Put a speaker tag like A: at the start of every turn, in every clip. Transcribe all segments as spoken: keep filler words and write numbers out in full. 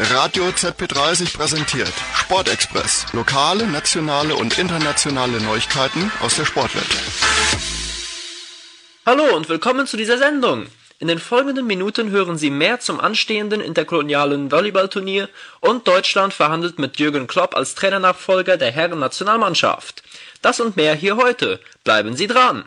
A: Radio Z P dreißig präsentiert Sportexpress. Lokale, nationale und internationale Neuigkeiten aus der Sportwelt.
B: Hallo und willkommen zu dieser Sendung. In den folgenden Minuten hören Sie mehr zum anstehenden interkolonialen Volleyballturnier und Deutschland verhandelt mit Jürgen Klopp als Trainernachfolger der Herren-Nationalmannschaft. Das und mehr hier heute. Bleiben Sie dran!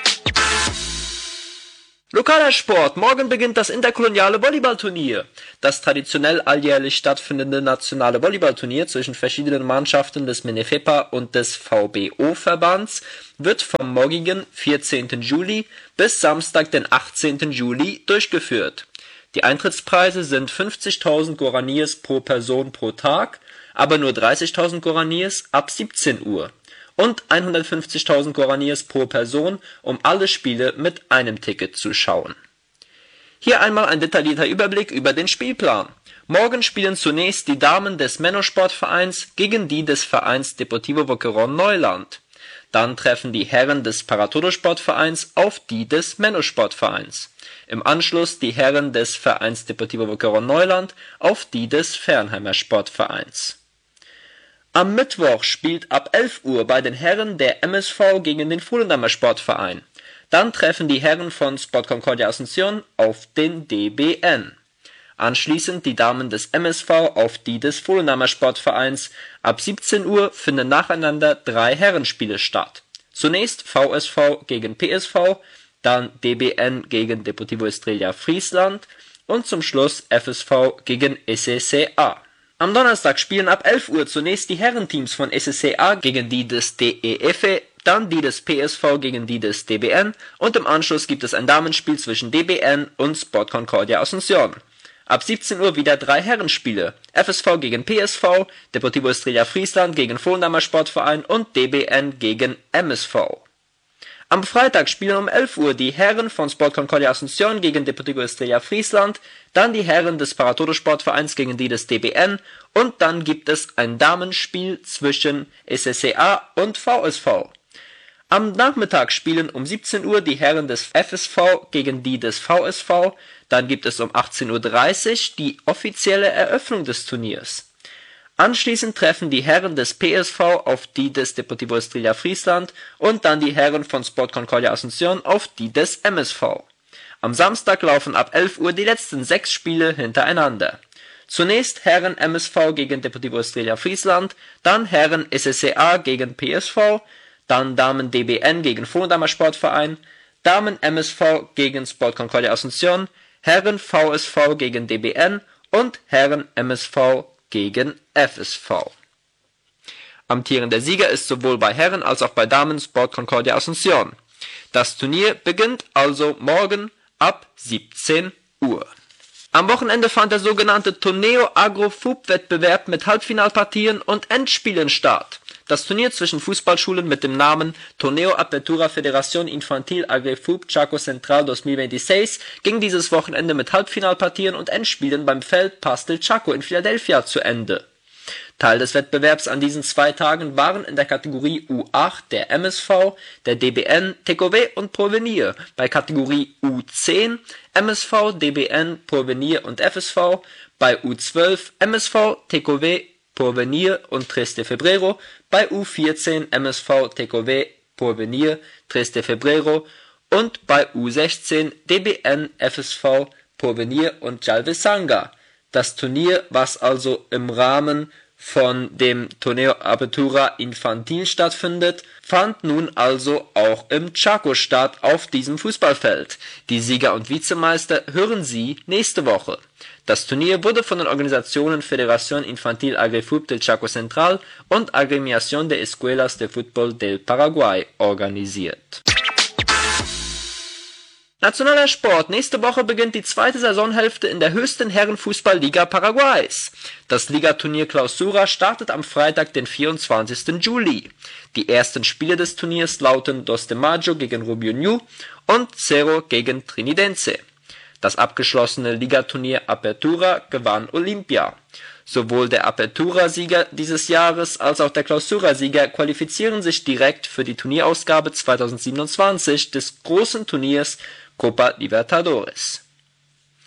B: Lokaler Sport. Morgen beginnt das interkoloniale Volleyballturnier. Das traditionell alljährlich stattfindende nationale Volleyballturnier zwischen verschiedenen Mannschaften des Menefepa und des V B O-Verbands wird vom morgigen vierzehnten Juli bis Samstag, den achtzehnten Juli durchgeführt. Die Eintrittspreise sind fünfzigtausend Guaraníes pro Person pro Tag, aber nur dreißigtausend Guaraníes ab siebzehn Uhr. Und hundertfünfzigtausend Guaraníes pro Person, um alle Spiele mit einem Ticket zu schauen. Hier einmal ein detaillierter Überblick über den Spielplan. Morgen spielen zunächst die Damen des Menno-Sportvereins gegen die des Vereins Deportivo Boquerón Neuland. Dann treffen die Herren des Para-Todo-Sportvereins auf die des Menno-Sportvereins. Im Anschluss die Herren des Vereins Deportivo Boquerón Neuland auf die des Fernheimer Sportvereins. Am Mittwoch spielt ab elf Uhr bei den Herren der M S V gegen den Volendammer Sportverein. Dann treffen die Herren von Sport Concordia Asunción auf den D B N. Anschließend die Damen des M S V auf die des Volendammer Sportvereins. Ab siebzehn Uhr finden nacheinander drei Herrenspiele statt. Zunächst V S V gegen P S V, dann D B N gegen Deportivo Estrella Friesland und zum Schluss F S V gegen S C A. Am Donnerstag spielen ab elf Uhr zunächst die Herrenteams von S C A gegen die des D E F E, dann die des P S V gegen die des D B N und im Anschluss gibt es ein Damenspiel zwischen D B N und Sport Concordia Asunción. Ab siebzehn Uhr wieder drei Herrenspiele, F S V gegen P S V, Deportivo Estrella Friesland gegen Volendammer Sportverein und D B N gegen M S V. Am Freitag spielen um elf Uhr die Herren von Sport Concordia Asunción gegen Deportivo Estrella Friesland, dann die Herren des Para-Todo-Sportvereins gegen die des D B N und dann gibt es ein Damenspiel zwischen S C A und V S V. Am Nachmittag spielen um siebzehn Uhr die Herren des F S V gegen die des V S V, dann gibt es um achtzehn Uhr dreißig die offizielle Eröffnung des Turniers. Anschließend treffen die Herren des P S V auf die des Deportivo Estrella Friesland und dann die Herren von Sport Concordia Asunción auf die des M S V. Am Samstag laufen ab elf Uhr die letzten sechs Spiele hintereinander. Zunächst Herren M S V gegen Deportivo Estrella Friesland, dann Herren S C A gegen P S V, dann Damen D B N gegen Volendammer Sportverein, Damen M S V gegen Sport Concordia Asunción, Herren V S V gegen D B N und Herren M S V gegen F S V. Amtierender Sieger ist sowohl bei Herren als auch bei Damen Sport Concordia Asunción. Das Turnier beginnt also morgen ab siebzehn Uhr. Am Wochenende fand der sogenannte Torneo Agro-F U B-Wettbewerb mit Halbfinalpartien und Endspielen statt. Das Turnier zwischen Fußballschulen mit dem Namen Torneo Apertura Federación Infantil Agri-F U B Chaco Central zweitausendsechsundzwanzig ging dieses Wochenende mit Halbfinalpartien und Endspielen beim Feld Pastel Chaco in Philadelphia zu Ende. Teil des Wettbewerbs an diesen zwei Tagen waren in der Kategorie U acht der M S V, der D B N, Tecové und Porvenir, bei Kategorie U zehn M S V, D B N, Porvenir und F S V, bei U zwölf M S V, Tecové, Porvenir und Tres de Febrero, bei U vierzehn M S V, Tecové, Porvenir, Tres de Febrero und bei U sechzehn D B N, F S V, Porvenir und Jalvesanga. Das Turnier, was also im Rahmen von dem Torneo Apertura Infantil stattfindet, fand nun also auch im Chaco statt auf diesem Fußballfeld. Die Sieger und Vizemeister hören Sie nächste Woche. Das Turnier wurde von den Organisationen Federación Infantil Agri-F U B del Chaco Central und Agremiación de Escuelas de Fútbol del Paraguay organisiert. Nationaler Sport. Nächste Woche beginnt die zweite Saisonhälfte in der höchsten Herrenfußballliga Paraguays. Das Ligaturnier Clausura startet am Freitag, den vierundzwanzigsten Juli. Die ersten Spiele des Turniers lauten Dos de Mayo gegen Rubio Ñu und Cerro gegen Trinidense. Das abgeschlossene Ligaturnier Apertura gewann Olimpia. Sowohl der Apertura-Sieger dieses Jahres als auch der Clausura-Sieger qualifizieren sich direkt für die Turnierausgabe zweitausendsiebenundzwanzig des großen Turniers Copa Libertadores.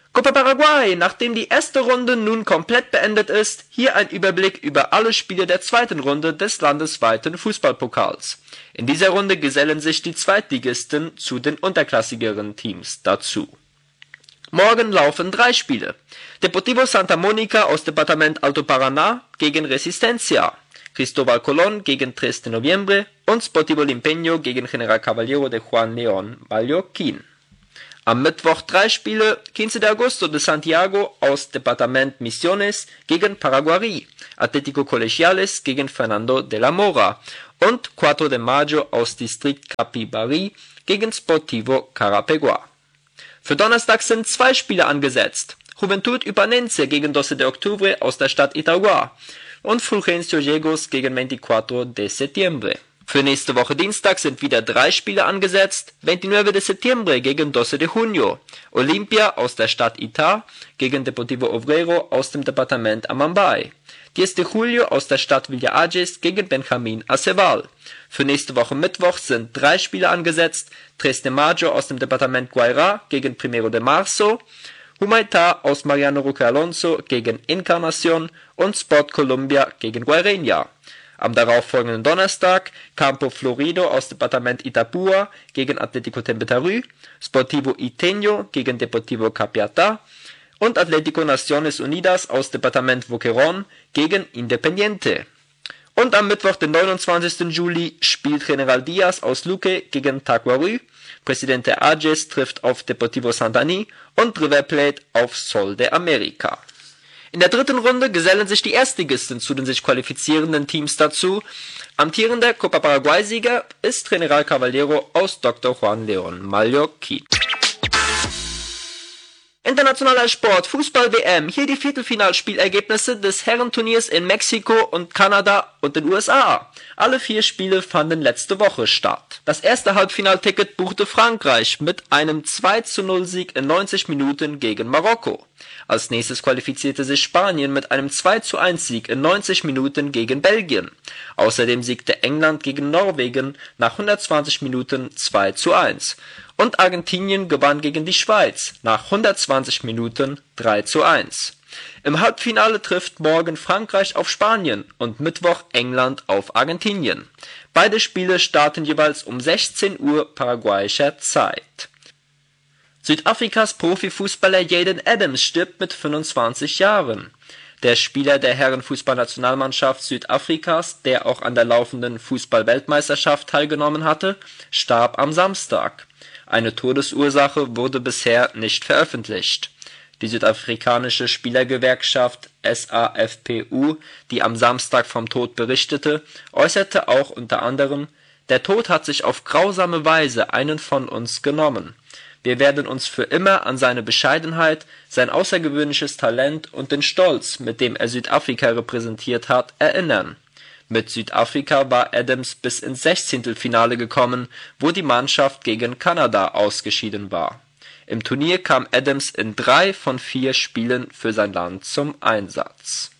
B: Copa Paraguay, nachdem die erste Runde nun komplett beendet ist, hier ein Überblick über alle Spiele der zweiten Runde des landesweiten Fußballpokals. In dieser Runde gesellen sich die Zweitligisten zu den unterklassigeren Teams dazu. Morgen laufen drei Spiele. Deportivo Santa Monica aus Departement Alto Paraná gegen Resistencia, Cristóbal Colón gegen tres de noviembre und Sportivo Limpeño gegen General Caballero de Juan León Mallorquín. Am Mittwoch drei Spiele, quince de agosto de Santiago aus Departement Misiones gegen Paraguarí, Atlético Colegiales gegen Fernando de la Mora und cuatro de mayo aus District Capibarí gegen Sportivo Carapeguá. Für Donnerstag sind zwei Spiele angesetzt. Juventud Ipanense gegen doce de octubre aus der Stadt Itagua und Fulgencio Yegos gegen veinticuatro de septiembre. Für nächste Woche Dienstag sind wieder drei Spiele angesetzt. veintinueve de septiembre gegen doce de junio. Olimpia aus der Stadt Itá gegen Deportivo Obrero aus dem Departement Amambay. diez de julio aus der Stadt Villa Ayes gegen Benjamín Aceval. Für nächste Woche Mittwoch sind drei Spiele angesetzt. tres de mayo aus dem Departement Guairá gegen Primero de marzo. Humaitá aus Mariano Roque Alonso gegen Encarnación und Sport Colombia gegen Guaireña. Am darauffolgenden Donnerstag Campo Florido aus Departement Itapúa gegen Atlético Tembetarú, Sportivo Iteño gegen Deportivo Capiatá und Atlético Naciones Unidas aus Departement Boquerón gegen Independiente. Und am Mittwoch, den neunundzwanzigsten Juli, spielt General Díaz aus Luque gegen Tacuarú, Presidente Ayes trifft auf Deportivo Santaní und River Plate auf Sol de América. In der dritten Runde gesellen sich die Erstligisten zu den sich qualifizierenden Teams dazu. Amtierender Copa Paraguay-Sieger ist General Caballero aus Doktor Juan León Mallorquín. Internationaler Sport, Fußball-W M, hier die Viertelfinalspielergebnisse des Herrenturniers in Mexiko und Kanada und den U S A. Alle vier Spiele fanden letzte Woche statt. Das erste Halbfinalticket buchte Frankreich mit einem zwei zu null Sieg in neunzig Minuten gegen Marokko. Als nächstes qualifizierte sich Spanien mit einem zwei zu eins Sieg in neunzig Minuten gegen Belgien. Außerdem siegte England gegen Norwegen nach hundertzwanzig Minuten zwei zu eins. Und Argentinien gewann gegen die Schweiz nach hundertzwanzig Minuten drei zu eins. Im Halbfinale trifft morgen Frankreich auf Spanien und Mittwoch England auf Argentinien. Beide Spiele starten jeweils um sechzehn Uhr paraguayischer Zeit. Südafrikas Profifußballer Jaden Adams stirbt mit fünfundzwanzig Jahren. Der Spieler der Herrenfußballnationalmannschaft Südafrikas, der auch an der laufenden Fußball-Weltmeisterschaft teilgenommen hatte, starb am Samstag. Eine Todesursache wurde bisher nicht veröffentlicht. Die südafrikanische Spielergewerkschaft S A F P U, die am Samstag vom Tod berichtete, äußerte auch unter anderem: Der Tod hat sich auf grausame Weise einen von uns genommen. Wir werden uns für immer an seine Bescheidenheit, sein außergewöhnliches Talent und den Stolz, mit dem er Südafrika repräsentiert hat, erinnern. Mit Südafrika war Adams bis ins Sechzehntelfinale gekommen, wo die Mannschaft gegen Kanada ausgeschieden war. Im Turnier kam Adams in drei von vier Spielen für sein Land zum Einsatz.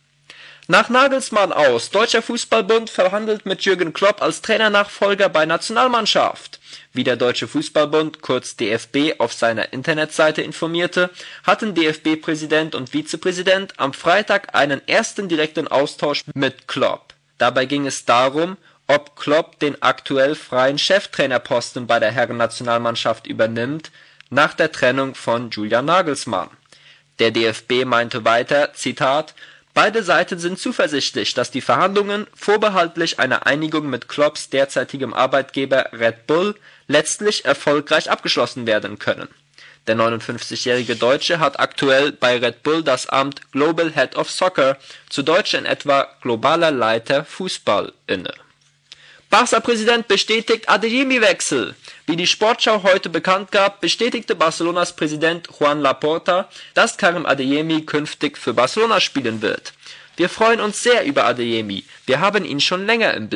B: Nach Nagelsmann aus, Deutscher Fußballbund verhandelt mit Jürgen Klopp als Trainernachfolger bei Nationalmannschaft. Wie der Deutsche Fußballbund, kurz D F B, auf seiner Internetseite informierte, hatten D F B-Präsident und Vizepräsident am Freitag einen ersten direkten Austausch mit Klopp. Dabei ging es darum, ob Klopp den aktuell freien Cheftrainerposten bei der Herrennationalmannschaft übernimmt, nach der Trennung von Julian Nagelsmann. Der D F B meinte weiter, Zitat, beide Seiten sind zuversichtlich, dass die Verhandlungen vorbehaltlich einer Einigung mit Klopps derzeitigem Arbeitgeber Red Bull letztlich erfolgreich abgeschlossen werden können. Der neunundfünfzigjährige Deutsche hat aktuell bei Red Bull das Amt Global Head of Soccer, zu Deutsch in etwa globaler Leiter Fußball, inne. Barca-Präsident bestätigt Adeyemi-Wechsel. Wie die Sportschau heute bekannt gab, bestätigte Barcelonas Präsident Juan Laporta, dass Karim Adeyemi künftig für Barcelona spielen wird. Wir freuen uns sehr über Adeyemi, wir haben ihn schon länger im Blick.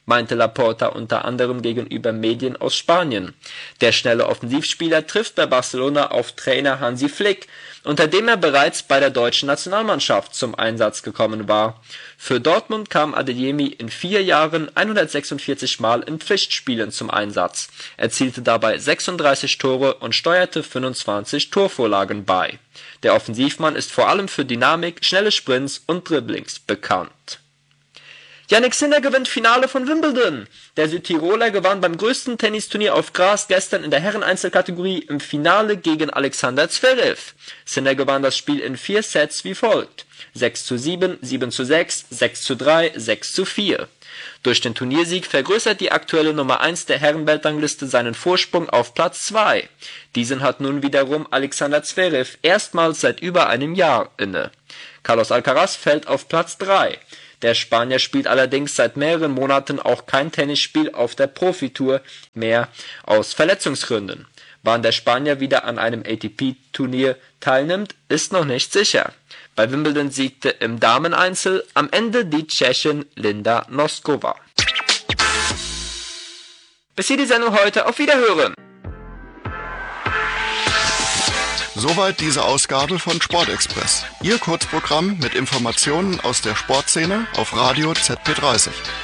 B: meinte Laporta unter anderem gegenüber Medien aus Spanien. Der schnelle Offensivspieler trifft bei Barcelona auf Trainer Hansi Flick, unter dem er bereits bei der deutschen Nationalmannschaft zum Einsatz gekommen war. Für Dortmund kam Adeyemi in vier Jahren hundertsechsundvierzig Mal in Pflichtspielen zum Einsatz, erzielte dabei sechsunddreißig Tore und steuerte fünfundzwanzig Torvorlagen bei. Der Offensivmann ist vor allem für Dynamik, schnelle Sprints und Dribblings bekannt. Jannik Sinner gewinnt Finale von Wimbledon. Der Südtiroler gewann beim größten Tennisturnier auf Gras gestern in der Herreneinzelkategorie im Finale gegen Alexander Zverev. Sinner gewann das Spiel in vier Sets wie folgt: sechs zu sieben, sieben zu sechs, sechs zu drei, sechs zu vier. Durch den Turniersieg vergrößert die aktuelle Nummer eins der Herrenweltrangliste seinen Vorsprung auf Platz zwei. Diesen hat nun wiederum Alexander Zverev erstmals seit über einem Jahr inne. Carlos Alcaraz fällt auf Platz drei. Der Spanier spielt allerdings seit mehreren Monaten auch kein Tennisspiel auf der Profitour mehr aus Verletzungsgründen. Wann der Spanier wieder an einem A T P-Turnier teilnimmt, ist noch nicht sicher. Bei Wimbledon siegte im Dameneinzel am Ende die Tschechin Linda Noskova. Bis hier die Sendung heute. Auf Wiederhören!
A: Soweit diese Ausgabe von Sportexpress. Ihr Kurzprogramm mit Informationen aus der Sportszene auf Radio Z P dreißig.